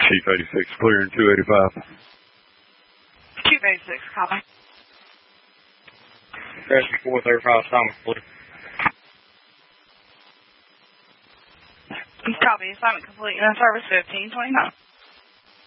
Chief 86, clearing 285. Chief 86, copy. Crescent 435, Thomas, please. Copy, assignment complete. And service 1529.